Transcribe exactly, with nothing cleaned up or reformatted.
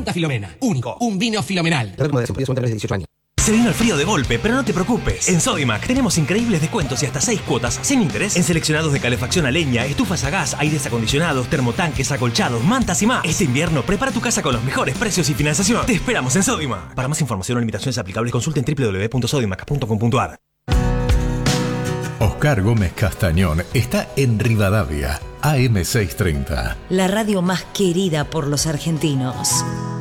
Fruta Filomena. Único. Un vino fenomenal. dieciocho años. Se vino el frío de golpe, pero no te preocupes. En Sodimac tenemos increíbles descuentos y hasta seis cuotas sin interés en seleccionados de calefacción a leña, estufas a gas, aires acondicionados, termotanques, acolchados, mantas y más. Este invierno prepara tu casa con los mejores precios y financiación. Te esperamos en Sodimac. Para más información o limitaciones aplicables consulten doble u doble u doble u punto sodimac punto com punto a r. Oscar Gómez Castañón está en Rivadavia, A M seiscientos treinta. La radio más querida por los argentinos.